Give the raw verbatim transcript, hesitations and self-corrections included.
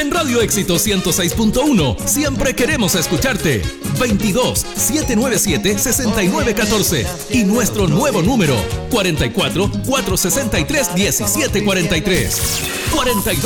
En Radio Éxito ciento seis punto uno siempre queremos escucharte. veintidós, setecientos noventa y siete, sesenta y nueve catorce y nuestro nuevo número cuarenta y cuatro, cuatrocientos sesenta y tres, diecisiete cuarenta y tres. cuarenta y dos